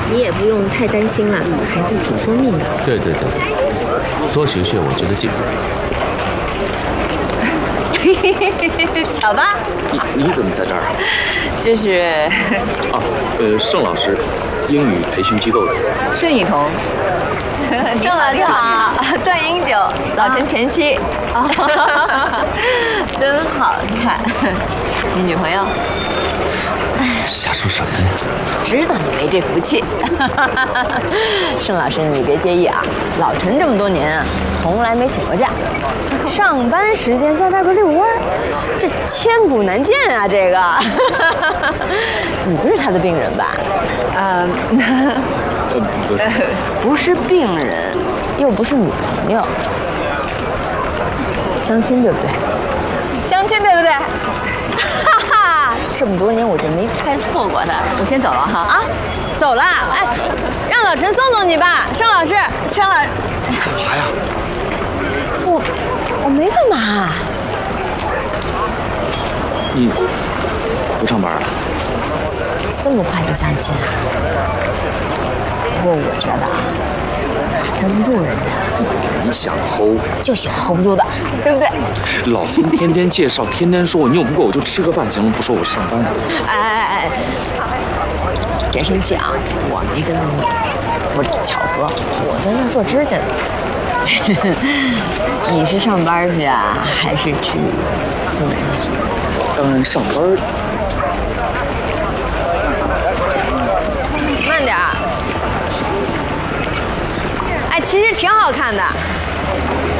你也不用太担心了，孩子挺聪明的。 对，多学学，我觉得进步。 巧吧？ 你怎么在这儿？ 这是盛老师，英语培训机构的。 盛雨桐。郑老师好，段英九，老陈前妻。真好看。你女朋友？ 瞎说什么呀？ 知道你没这福气。盛老师，你别介意啊，老陈这么多年啊，从来没请过假。上班时间在外边遛弯，这千古难见啊！这个，你不是他的病人吧？ 不是， 不是病人，又不是女朋友，相亲对不对？相亲对不对？哈哈，这么多年我就没猜错过他。我先走了哈。啊，走了？哎，让老陈送送你吧，盛老师，盛老。 干嘛呀？ 我没干嘛。 你不上班了？ 这么快就相亲啊？不过我觉得啊，hold不住人家。 你想 hold 就喜欢 hold 不住的，对不对？ 老夫天天介绍，天天说我拗不过我就吃个饭行了，不说我上班了。 哎，别生气啊！我没跟你，不是巧合，我在那做指甲呢。你是上班去啊，还是去送人去？ 当然上班。 慢点儿。哎，其实挺好看的。